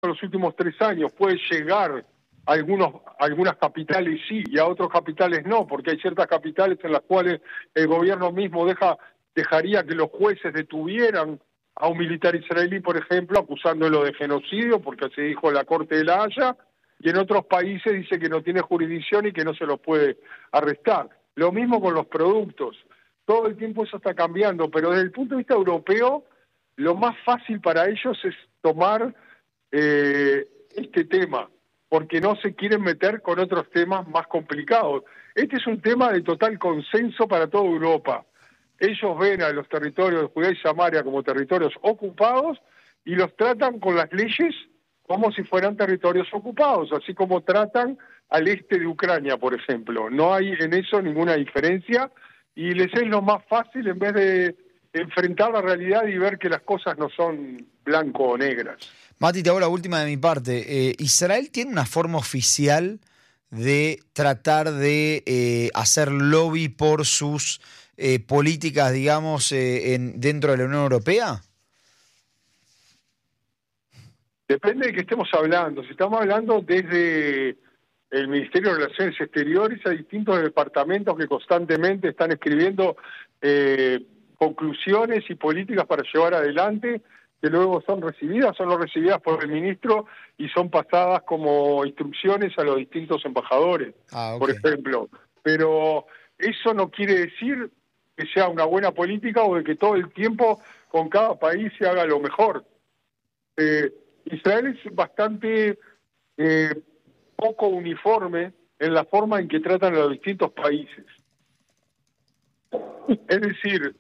en los últimos 3 años puede llegar a algunas capitales sí y a otros capitales no, porque hay ciertas capitales en las cuales el gobierno mismo dejaría que los jueces detuvieran a un militar israelí, por ejemplo, acusándolo de genocidio, porque así dijo la Corte de la Haya, y en otros países dice que no tiene jurisdicción y que no se los puede arrestar. Lo mismo con los productos. Todo el tiempo eso está cambiando, pero desde el punto de vista europeo, lo más fácil para ellos es tomar este tema, porque no se quieren meter con otros temas más complicados. Este es un tema de total consenso para toda Europa. Ellos ven a los territorios de Judea y Samaria como territorios ocupados y los tratan con las leyes como si fueran territorios ocupados, así como tratan al este de Ucrania, por ejemplo. No hay en eso ninguna diferencia y les es lo más fácil en vez de enfrentar la realidad y ver que las cosas no son blanco o negras. Mati, te hago la última de mi parte. ¿Israel tiene una forma oficial de tratar de hacer lobby por sus políticas, digamos, dentro de la Unión Europea? Depende de qué estemos hablando. Si estamos hablando desde el Ministerio de Relaciones Exteriores, hay distintos departamentos que constantemente están escribiendo conclusiones y políticas para llevar adelante, que luego son no recibidas por el ministro y son pasadas como instrucciones a los distintos embajadores, por ejemplo. Pero eso no quiere decir que sea una buena política o de que todo el tiempo con cada país se haga lo mejor. Israel es bastante poco uniforme en la forma en que tratan a los distintos países. Es decir,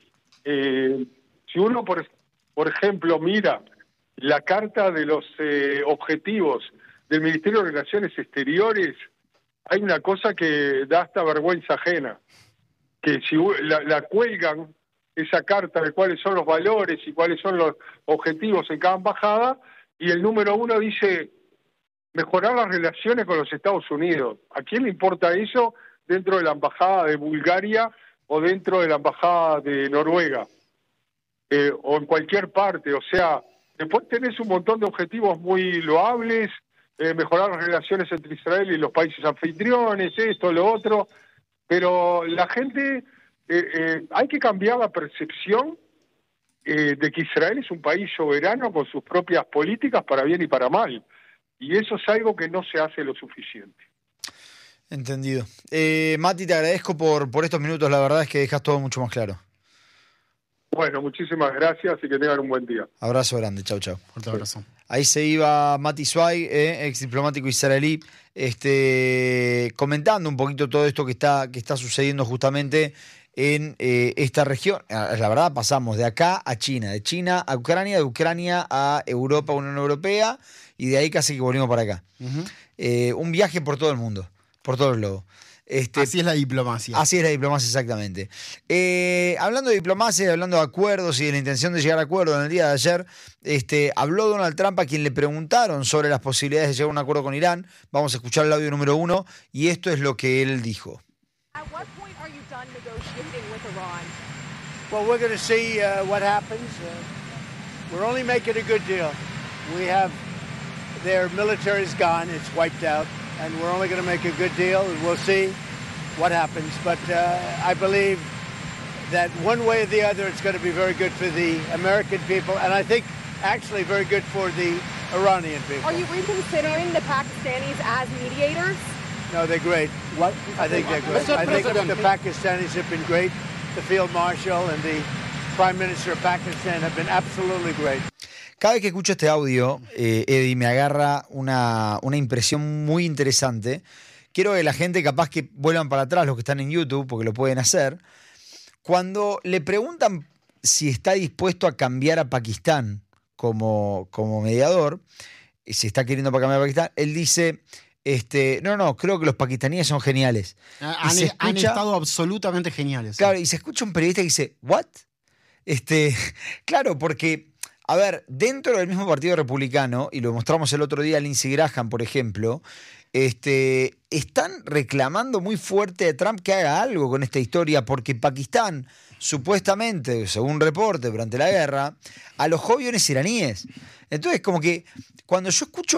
si uno, por ejemplo, mira la carta de los objetivos del Ministerio de Relaciones Exteriores, hay una cosa que da hasta vergüenza ajena, que si la cuelgan, esa carta de cuáles son los valores y cuáles son los objetivos en cada embajada, y el número 1 dice mejorar las relaciones con los Estados Unidos. ¿A quién le importa eso dentro de la embajada de Bulgaria o dentro de la embajada de Noruega? O en cualquier parte. O sea, después tenés un montón de objetivos muy loables, mejorar las relaciones entre Israel y los países anfitriones, esto, lo otro, pero la gente, hay que cambiar la percepción de que Israel es un país soberano con sus propias políticas para bien y para mal. Y eso es algo que no se hace lo suficiente. Entendido. Mati, te agradezco por estos minutos. La verdad es que dejas todo mucho más claro. Bueno, muchísimas gracias y que tengan un buen día. Abrazo grande. Chau, chau. Fuerte abrazo. Ahí se iba Mati Zweig, ex diplomático israelí, comentando un poquito todo esto que está sucediendo justamente en esta región. La verdad, pasamos de acá a China, de China a Ucrania, de Ucrania a Europa, Unión Europea, y de ahí casi que volvimos para acá. Uh-huh. Un viaje por todo el mundo, por todo el globo. Así es la diplomacia. Así es la diplomacia, exactamente. Hablando de diplomacia, hablando de acuerdos y de la intención de llegar a acuerdos, en el día de ayer habló Donald Trump, a quien le preguntaron sobre las posibilidades de llegar a un acuerdo con Irán. Vamos a escuchar el audio número 1 y esto es lo que él dijo. At what point are you done negotiating with Iran? Well, we're going to see what happens. We're only making a good deal. We have their military is gone; it's wiped out, and we're only going to make a good deal, and we'll see what happens. But I believe that one way or the other, it's going to be very good for the American people, and I think actually very good for the Iranian people. Are you reconsidering the Pakistanis as mediators? No, they're great. What? I think they're great. I think the Pakistanis have been great. The Field Marshal and the Prime Minister of Pakistan have been absolutely great. Cada vez que escucho este audio, Eddie, me agarra una impresión muy interesante. Quiero que la gente, capaz que vuelvan para atrás, los que están en YouTube, porque lo pueden hacer, cuando le preguntan si está dispuesto a cambiar a Pakistán como mediador, si está queriendo cambiar a Pakistán, él dice... No, creo que los pakistaníes son geniales. Han estado absolutamente geniales. Claro, y se escucha un periodista que dice, ¿what? Claro, porque, a ver, dentro del mismo partido republicano, y lo mostramos el otro día a Lindsey Graham, por ejemplo, están reclamando muy fuerte a Trump que haga algo con esta historia, porque Pakistán, supuestamente, según un reporte durante la guerra, alojó aviones iraníes. Entonces, como que cuando yo escucho